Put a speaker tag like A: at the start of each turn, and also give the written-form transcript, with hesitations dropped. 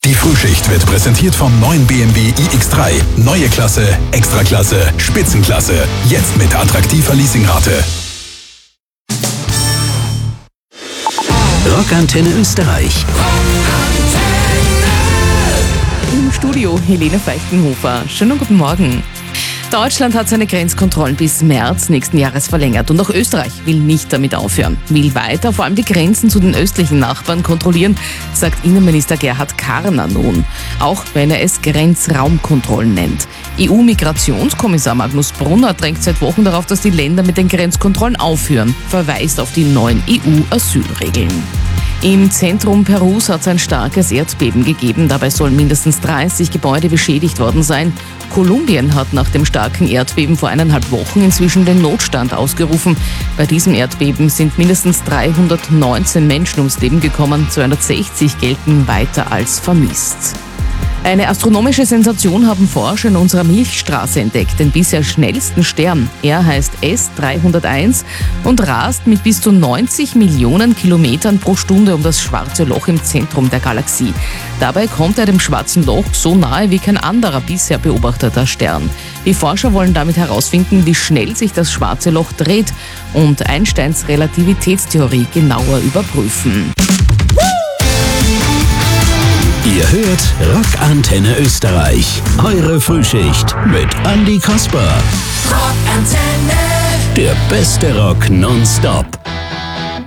A: Die Frühschicht wird präsentiert vom neuen BMW iX3. Neue Klasse, Extraklasse, Spitzenklasse. Jetzt mit attraktiver Leasingrate.
B: Rockantenne Österreich.
C: Im Studio Helene Feichtenhofer. Schönen guten Morgen. Deutschland hat seine Grenzkontrollen bis März nächsten Jahres verlängert und auch Österreich will nicht damit aufhören. Will weiter vor allem die Grenzen zu den östlichen Nachbarn kontrollieren, sagt Innenminister Gerhard Karner nun. Auch wenn er es Grenzraumkontrollen nennt. EU-Migrationskommissar Magnus Brunner drängt seit Wochen darauf, dass die Länder mit den Grenzkontrollen aufhören, verweist auf die neuen EU-Asylregeln. Im Zentrum Perus hat es ein starkes Erdbeben gegeben. Dabei sollen mindestens 30 Gebäude beschädigt worden sein. Kolumbien hat nach dem starken Erdbeben vor 1,5 Wochen inzwischen den Notstand ausgerufen. Bei diesem Erdbeben sind mindestens 319 Menschen ums Leben gekommen. 260 gelten weiter als vermisst. Eine astronomische Sensation haben Forscher in unserer Milchstraße entdeckt, den bisher schnellsten Stern. Er heißt S301 und rast mit bis zu 90 Millionen Kilometern pro Stunde um das schwarze Loch im Zentrum der Galaxie. Dabei kommt er dem schwarzen Loch so nahe wie kein anderer bisher beobachteter Stern. Die Forscher wollen damit herausfinden, wie schnell sich das schwarze Loch dreht und Einsteins Relativitätstheorie genauer überprüfen.
B: Ihr hört Rockantenne Österreich. Eure Frühschicht mit Andi Kasper.
D: Rockantenne.
B: Der beste Rock nonstop.